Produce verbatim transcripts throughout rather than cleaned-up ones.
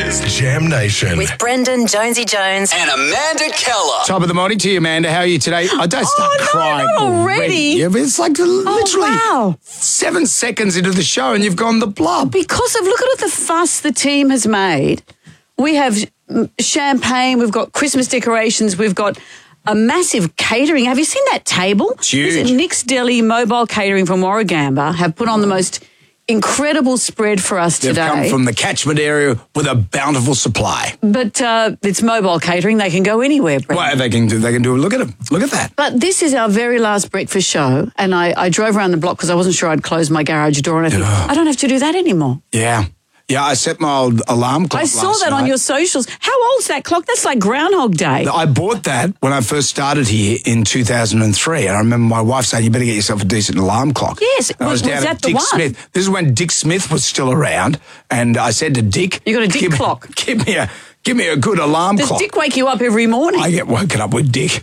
is Jam Nation. With Brendan Jonesy Jones and Amanda Keller. Top of the morning to you, Amanda. How are you today? I don't start Oh, no, crying not already. Yeah, but it's like literally wow. seven seconds into the show and you've gone the blub. Because of, look at the fuss the team has made. We have champagne, we've got Christmas decorations, we've got a massive catering. Have you seen that table? It's huge. Is it Nick's Deli Mobile Catering from Warragamba have put on the most incredible spread for us They've today. come from the catchment area with a bountiful supply. But uh, it's mobile catering. They can go anywhere, Brett. Well, they can do. They can do. Look at them. Look at that. But this is our very last breakfast show, and I, I drove around the block because I wasn't sure I'd close my garage door, and I think, I don't have to do that anymore. Yeah. Yeah, I set my old alarm clock I saw last that night. on your socials. How old's that clock? That's like Groundhog Day. I bought that when I first started here in two thousand three, and I remember my wife saying, you better get yourself a decent alarm clock. Yes. And I Was- was down was at that the Dick one? Smith. This is when Dick Smith was still around, and I said to Dick... You got a Dick give me- clock? Give me a, give me a good alarm Does clock. Dick wake you up every morning? I get woken up with Dick.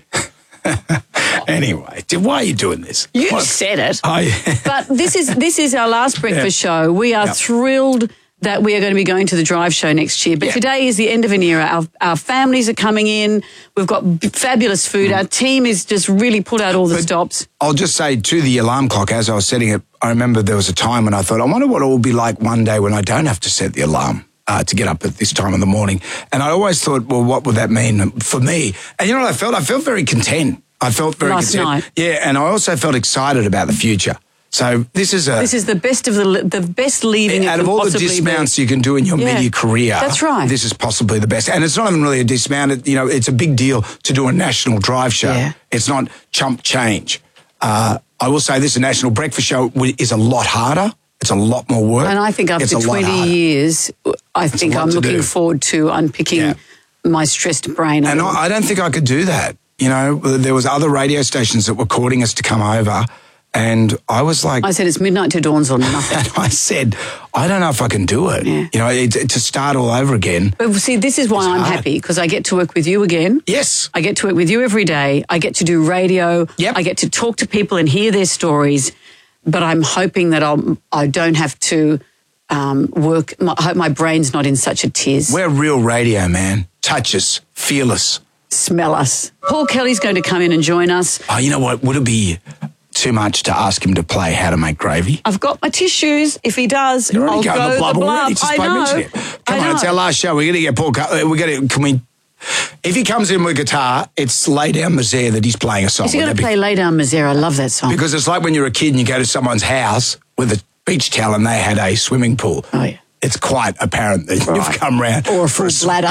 Anyway, why are you doing this? you What- said it. I, But this is this is our last breakfast show. We are Yep. thrilled that we are going to be going to the drive show next year. But Yeah. today is the end of an era. Our, our families are coming in. We've got b- fabulous food. Our team is just really put out all the But- stops. I'll just say to the alarm clock, as I was setting it, I remember there was a time when I thought, I wonder what it will be like one day when I don't have to set the alarm uh, to get up at this time in the morning. And I always thought, well, what would that mean for me? And you know what I felt? I felt very content. I felt very Last content. night. Yeah, and I also felt excited about the future. So this is a... This is the best of the the best leaving it out could of all the possibly dismounts be. you can do in your Yeah. media career, That's right. this is possibly the best. And it's not even really a dismount. It, you know, it's a big deal to do a national drive show. Yeah. It's not chump change. Uh, I will say this, a national breakfast show wi- is a lot harder. It's a lot more work. And I think It's after a lot twenty harder. years, I think lot I'm to looking do. forward to unpicking Yeah. my stressed brain. a And little. I, I don't think I could do that. You know, there was other radio stations that were courting us to come over. And I was like... I said it's midnight to dawn's or nothing. and I said, I don't know if I can do it. Yeah. You know, it, it- to start all over again. But see, this is why It's I'm hard. happy, because I get to work with you again. Yes. I get to work with you every day. I get to do radio. Yep. I get to talk to people and hear their stories. But I'm hoping that I'll, I don't have to um, work. My, I hope my brain's not in such a tiz. We're real radio, man. Touch us. Feel us. Smell us. Paul Kelly's going to come in and join us. Oh, you know what? Would it be too much to ask him to play How to Make Gravy? I've got my tissues. If he does, You're already I'll going go the blub the blub. already. Just I by know. mentioning it. Come I on, it's know. our last show. We're going to get Paul. We're going to. Can we? If he comes in with guitar, it's Lay Down Misère that he's playing a song. Is he Would going that to be- play Lay Down Misère? I love that song. Because it's like when you're a kid and you go to someone's house with a beach towel and they had a swimming pool. Oh, yeah. It's quite apparent that Right. you've come round Or a for full bladder.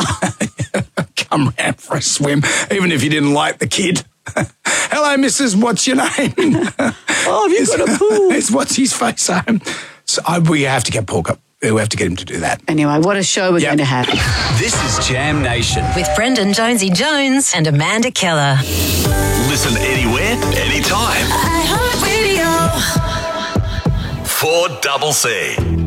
come round for a swim, even if you didn't like the kid. Hello, Missus What's your name? Oh, have you got a pool? It's what's his face home. So I, we have to get Paul. Cup. We have to get him to do that. Anyway, what a show we're Yep. going to have. This is Jam Nation. with Brendan Jonesy Jones and Amanda Keller. Listen anywhere, anytime. iHeartRadio. four double C.